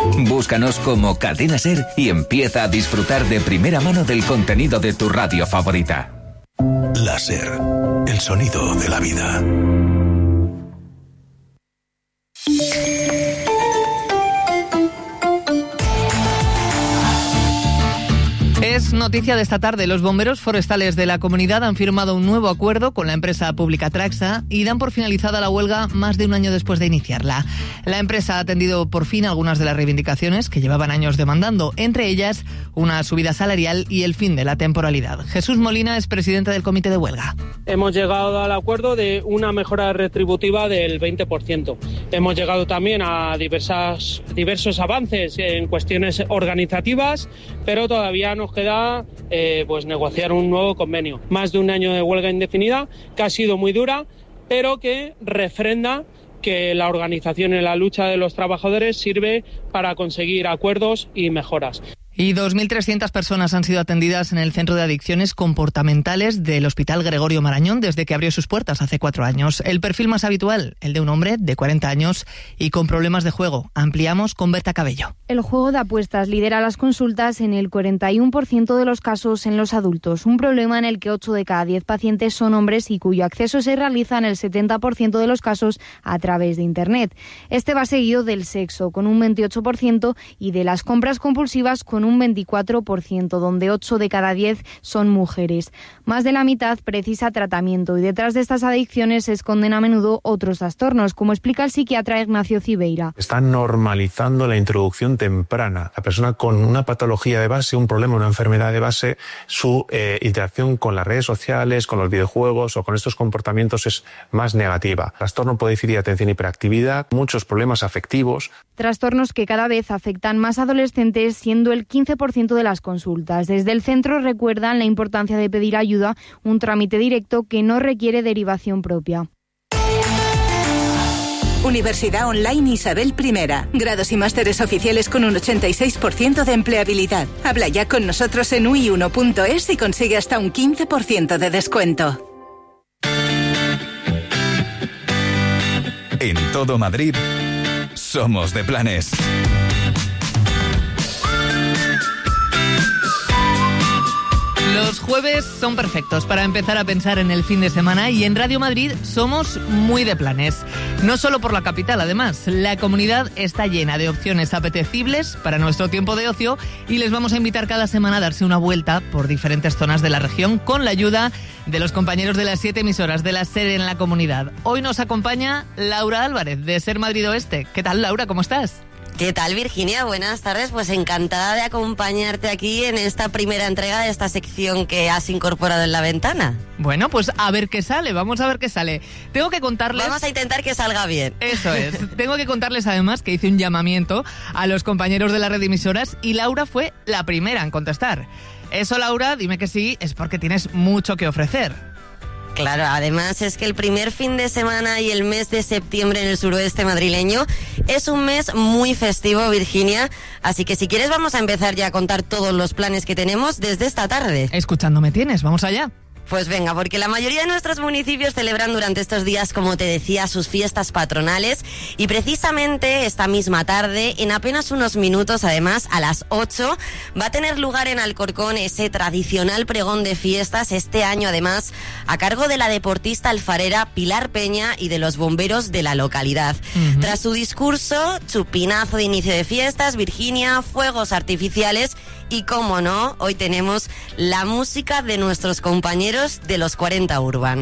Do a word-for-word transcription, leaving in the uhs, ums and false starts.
Búscanos como Cadena Ser y empieza a disfrutar de primera mano del contenido de tu radio favorita. La Ser, el sonido de la vida. Es noticia de esta tarde. Los bomberos forestales de la comunidad han firmado un nuevo acuerdo con la empresa pública Traxa y dan por finalizada la huelga más de un año después de iniciarla. La empresa ha atendido por fin algunas de las reivindicaciones que llevaban años demandando, entre ellas una subida salarial y el fin de la temporalidad. Jesús Molina es presidente del comité de huelga. Hemos llegado al acuerdo de una mejora retributiva del veinte por ciento. Hemos llegado también a diversas, diversos avances en cuestiones organizativas, pero todavía nos queda eh, pues negociar un nuevo convenio. Más de un año de huelga indefinida, que ha sido muy dura, pero que refrenda que la organización en la lucha de los trabajadores sirve para conseguir acuerdos y mejoras. Y dos mil trescientas personas han sido atendidas en el Centro de Adicciones Comportamentales del Hospital Gregorio Marañón desde que abrió sus puertas hace cuatro años. El perfil más habitual, el de un hombre de cuarenta años y con problemas de juego. Ampliamos con Berta Cabello. El juego de apuestas lidera las consultas en el cuarenta y uno por ciento de los casos en los adultos, un problema en el que ocho de cada diez pacientes son hombres y cuyo acceso se realiza en el setenta por ciento de los casos a través de Internet. Este va seguido del sexo, con un veintiocho por ciento, y de las compras compulsivas, con un un veinticuatro por ciento, donde ocho de cada diez son mujeres. Más de la mitad precisa tratamiento y detrás de estas adicciones se esconden a menudo otros trastornos, como explica el psiquiatra Ignacio Cibeira. Está normalizando la introducción temprana. La persona con una patología de base, un problema, una enfermedad de base, su eh, interacción con las redes sociales, con los videojuegos o con estos comportamientos es más negativa. Trastorno por déficit de atención y hiperactividad, muchos problemas afectivos. Trastornos que cada vez afectan más adolescentes, siendo el quince por ciento de las consultas. Desde el centro recuerdan la importancia de pedir ayuda, un trámite directo que no requiere derivación propia. Universidad Online Isabel I. Grados y másteres oficiales con un ochenta y seis por ciento de empleabilidad. Habla ya con nosotros en u i uno punto es y consigue hasta un quince por ciento de descuento. En todo Madrid, somos de planes. Los jueves son perfectos para empezar a pensar en el fin de semana y en Radio Madrid somos muy de planes. No solo por la capital, además, la comunidad está llena de opciones apetecibles para nuestro tiempo de ocio y les vamos a invitar cada semana a darse una vuelta por diferentes zonas de la región con la ayuda de los compañeros de las siete emisoras de la SER en la comunidad. Hoy nos acompaña Laura Álvarez de SER Madrid Oeste. ¿Qué tal, Laura? ¿Cómo estás? ¿Qué tal, Virginia? Buenas tardes. Pues encantada de acompañarte aquí en esta primera entrega de esta sección que has incorporado en La Ventana. Bueno, pues a ver qué sale, vamos a ver qué sale. Tengo que contarles... Vamos a intentar que salga bien. Eso es. Tengo que contarles además que hice un llamamiento a los compañeros de la red de emisoras y Laura fue la primera en contestar. Eso, Laura, dime que sí, es porque tienes mucho que ofrecer. Claro, además es que el primer fin de semana y el mes de septiembre en el suroeste madrileño es un mes muy festivo, Virginia, así que si quieres vamos a empezar ya a contar todos los planes que tenemos desde esta tarde. Escuchándome tienes, vamos allá. Pues venga, porque la mayoría de nuestros municipios celebran durante estos días, como te decía, sus fiestas patronales y precisamente esta misma tarde, en apenas unos minutos, además a las ocho, va a tener lugar en Alcorcón ese tradicional pregón de fiestas, este año además a cargo de la deportista alfarera Pilar Peña y de los bomberos de la localidad. Uh-huh. Tras su discurso, chupinazo de inicio de fiestas, Virginia, fuegos artificiales y, cómo no, hoy tenemos la música de nuestros compañeros de los cuarenta Urban.